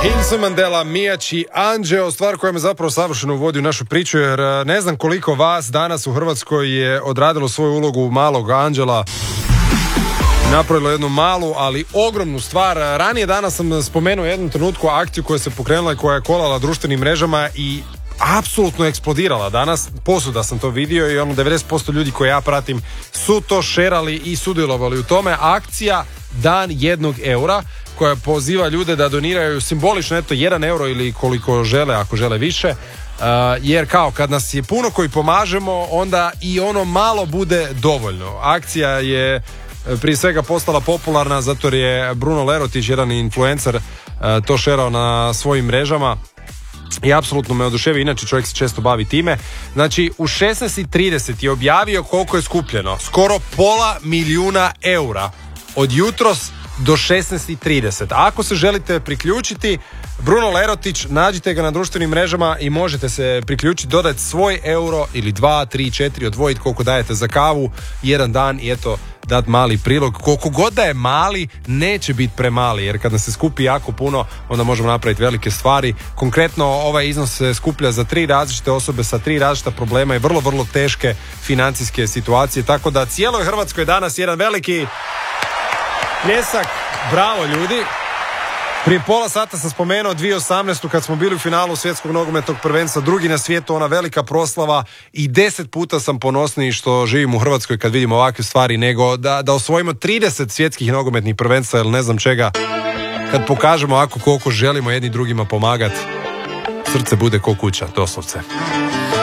Nelson Mandela, Mijači, Anđeo, stvar koja me zapravo savršeno uvodi u našu priču, jer ne znam koliko vas danas u Hrvatskoj je odradilo svoju ulogu malog anđela, napravilo jednu malu, ali ogromnu stvar. Ranije danas sam spomenuo jednom trenutku akciju koja se pokrenula i koja je kolala društvenim mrežama i apsolutno eksplodirala danas. Posuda sam to vidio i 90% ljudi koje ja pratim su to šerali i sudjelovali u tome. Akcija Dan 1 eura koja poziva ljude da doniraju simbolično 1 euro ili koliko žele, ako žele više, jer kao kad nas je puno koji pomažemo, onda i ono malo bude dovoljno. Akcija je prije svega postala popularna zato jer je Bruno Lerotić, jedan influencer, to šerao na svojim mrežama i apsolutno me oduševio, inače čovjek se često bavi time. Znači u 16:30 je objavio koliko je skupljeno, skoro $500 000 eura od jutros do 16:30. Ako se želite priključiti, Bruno Lerotić, nađite ga na društvenim mrežama i možete se priključiti, dodati svoj euro ili 2, 3, 4, odvojiti koliko dajete za kavu jedan dan i eto, dat mali prilog. Koliko god da je mali, neće biti premali, jer kad nas se skupi jako puno, onda možemo napraviti velike stvari. Konkretno, ovaj iznos se skuplja za 3 različite osobe sa 3 različita problema i vrlo, vrlo teške financijske situacije, tako da cijeloj Hrvatskoj danas jedan veliki pljesak. Bravo ljudi. Prije pola sata sam spomenuo 2018. kad smo bili u finalu svjetskog nogometnog prvenstva, drugi na svijetu, ona velika proslava, i 10 puta sam ponosniji što živim u Hrvatskoj kad vidim ovakve stvari, nego da osvojimo 30 svjetskih nogometnih prvenstva ili ne znam čega, kad pokažemo ako koliko želimo jedni drugima pomagati, srce bude ko kuća, doslovce.